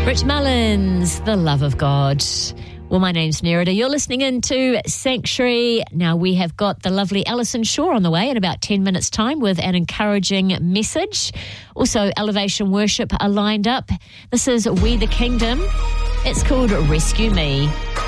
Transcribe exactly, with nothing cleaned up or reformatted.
Rich Mullins, The Love of God. Well, my name's Nerida. You're listening into Sanctuary. Now, we have got the lovely Alison Shaw on the way in about ten minutes' time with an encouraging message. Also, Elevation Worship are lined up. This is We the Kingdom. It's called Rescue Me.